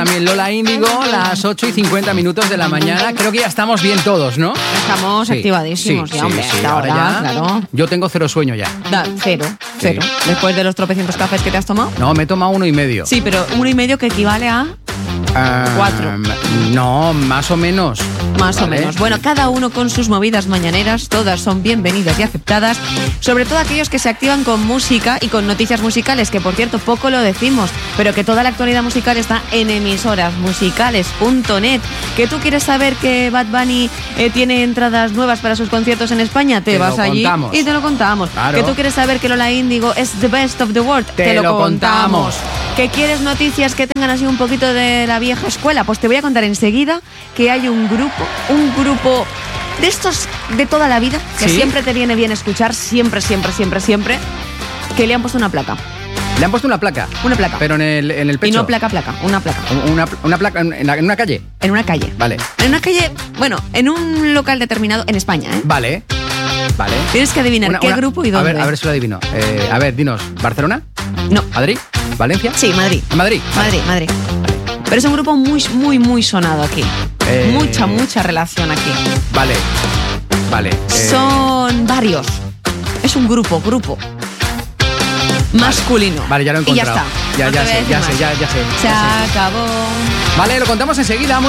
También Lola Índigo, las 8:50 de la mañana. Creo que ya estamos bien todos, ¿no? Estamos activadísimos ya, hombre. Ahora ya, claro. Yo tengo cero sueño ya. Cero. Después de los tropecientos cafés que te has tomado. No, me he tomado 1,5. Sí, pero 1,5 que equivale a 4. No, más o menos. Más o menos. Bueno, cada uno con sus movidas mañaneras, todas son bienvenidas y aceptadas, sobre todo aquellos que se activan con música y con noticias musicales, que por cierto poco lo decimos, pero que toda la actualidad musical está en emisorasmusicales.net. ¿Que tú quieres saber que Bad Bunny tiene entradas nuevas para sus conciertos en España? Te vas allí contamos. Y te lo contamos. Claro. ¿Que tú quieres saber que Lola Índigo es the best of the world? Te lo contamos. ¿Que quieres noticias que tengan así un poquito de la vieja escuela? Pues te voy a contar enseguida que hay un grupo de estos de toda la vida, que ¿Sí? siempre te viene bien escuchar, siempre, que le han puesto una placa. Le han puesto una placa. Una placa. Pero en el pecho. Y no placa, una placa. Una placa en una calle. En una calle. Vale. En una calle, bueno, en un local determinado en España, ¿eh? Vale. Tienes que adivinar qué grupo y dónde. A ver si lo adivino. A ver, dinos. ¿Barcelona? No. ¿Madrid? ¿Valencia? Sí, Madrid. ¿Madrid? Madrid. Pero es un grupo muy sonado aquí. Mucha relación aquí. Vale. Son varios. Es un grupo. Masculino. Vale, ya lo he encontrado. Y ya está. Ya sé. Se acabó. Vale, lo contamos enseguida.